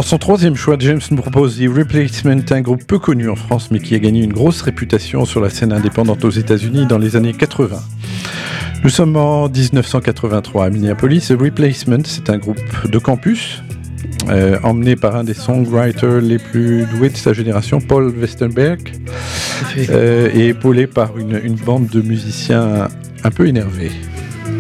Dans son troisième choix, James nous propose The Replacement, un groupe peu connu en France mais qui a gagné une grosse réputation sur la scène indépendante aux États-Unis dans les années 80. Nous sommes en 1983 à Minneapolis. The Replacement, c'est un groupe de campus emmené par un des songwriters les plus doués de sa génération, Paul Westerberg, et épaulé par une bande de musiciens un peu énervés.